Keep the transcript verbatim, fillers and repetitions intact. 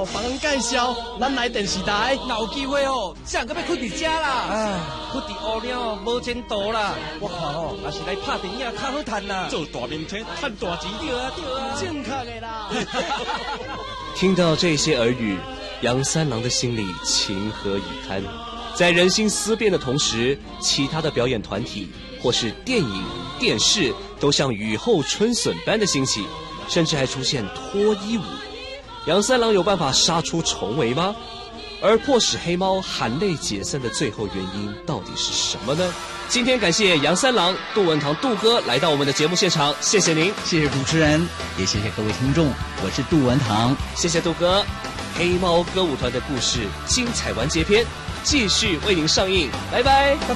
哦，帮人介绍，咱来电视台， 有机会哦，谁个要困伫遮啦？啊，困伫乌鸟无前途啦！我看哦，还是来拍电影较好赚啦。 做大明星赚大钱， 对啊对啊， 正确的啦。 听到这些耳语，杨三郎的心里情何以堪？在人心思变的同时，其他的表演团体或是电影、电视都像雨后春笋般的兴起，甚至还出现脱衣舞。杨三郎有办法杀出重围吗？而迫使黑猫含泪解散的最后原因到底是什么呢？今天感谢杨三郎、杜文堂杜哥来到我们的节目现场，谢谢您， 谢谢主持人，也谢谢各位听众，我是杜文堂， 谢谢杜哥。黑猫歌舞团的故事精彩完结篇继续为您上映，拜拜。